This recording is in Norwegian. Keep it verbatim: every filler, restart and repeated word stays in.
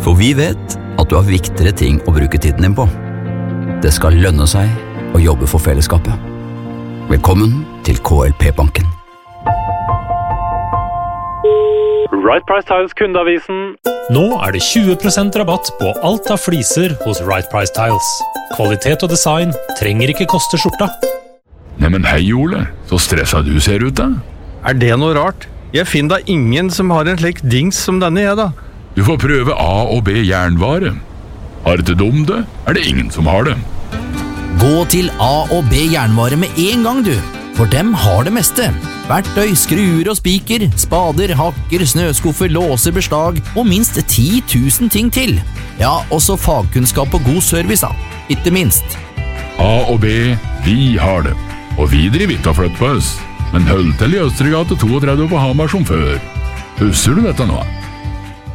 For vi vet at du har viktigere ting å bruke tiden din på. Det skal lønne seg å jobbe for fellesskapet. Velkommen til K L P-banken. Right Price Tiles kundeavisen. Nå er det tjue prosent rabatt på alt av fliser hos Right Price Tiles. Kvalitet og design trenger ikke koste skjorta. Neimen hei Ole, så stressa du ser ut da. Er det noe rart? Jeg finner da ingen som har en slik dings som denne jeg da. Du får prøve A og B jernvare. Har det dum det, er det ingen som har det. Gå til A og B jernvare med en gang du, for dem har det meste. Verktøy, skruer og spiker, spader, hakker, snøskuffer, låser, beslag og minst ti tusen ting til. Ja, også fagkunnskap og god service da, ikke minst. A og B, vi har det. Og vi driver ikke og flytt på oss. Men hold til i Østregate trettito på Hamar som før. Husker du dette nå?